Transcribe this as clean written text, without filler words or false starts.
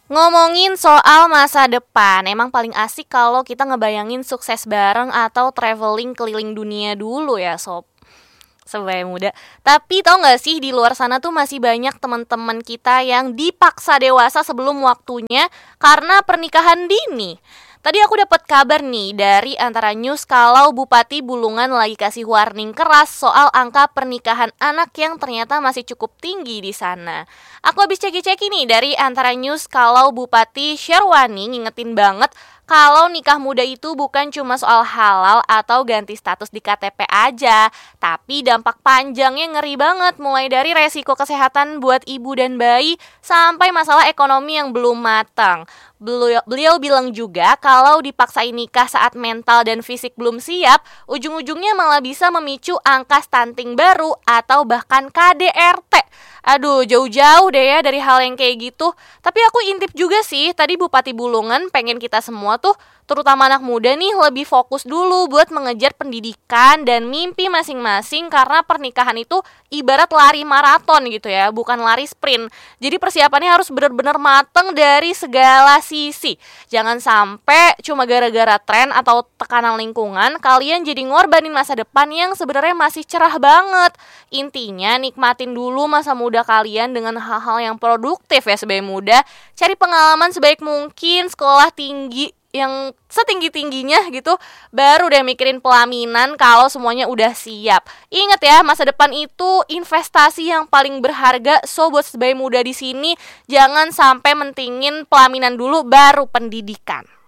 Ngomongin soal masa depan, emang paling asik kalau kita ngebayangin sukses bareng atau traveling keliling dunia dulu ya sob sebagai muda. Tapi tau gak sih di luar sana tuh masih banyak teman-teman kita yang dipaksa dewasa sebelum waktunya karena pernikahan dini. Tadi aku dapat kabar nih dari Antara News kalau Bupati Bulungan lagi kasih warning keras soal angka pernikahan anak yang ternyata masih cukup tinggi di sana. Aku habis ceki-ceki nih dari Antara News kalau Bupati Syarwani ngingetin banget kalau nikah muda itu bukan cuma soal halal atau ganti status di KTP aja, tapi dampak panjangnya ngeri banget, mulai dari resiko kesehatan buat ibu dan bayi sampai masalah ekonomi yang belum matang. Beliau bilang juga kalau dipaksain nikah saat mental dan fisik belum siap, ujung-ujungnya malah bisa memicu angka stunting baru atau bahkan KDRT. Aduh, jauh-jauh deh ya dari hal yang kayak gitu. Tapi aku intip juga sih, tadi Bupati Bulungan pengen kita semua tuh, terutama anak muda nih, lebih fokus dulu buat mengejar pendidikan dan mimpi masing-masing. Karena pernikahan itu ibarat lari maraton gitu ya, bukan lari sprint. Jadi persiapannya harus benar-benar mateng dari segala sisi. Jangan sampai cuma gara-gara tren atau tekanan lingkungan kalian jadi ngorbanin masa depan yang sebenarnya masih cerah banget. Intinya nikmatin dulu masa muda kalian dengan hal-hal yang produktif ya sebagai muda. Cari pengalaman sebaik mungkin, sekolah tinggi yang setinggi-tingginya gitu, baru deh mikirin pelaminan kalau semuanya udah siap. Ingat ya, masa depan itu investasi yang paling berharga. So buat sebagai muda di sini, jangan sampai mentingin pelaminan dulu baru pendidikan.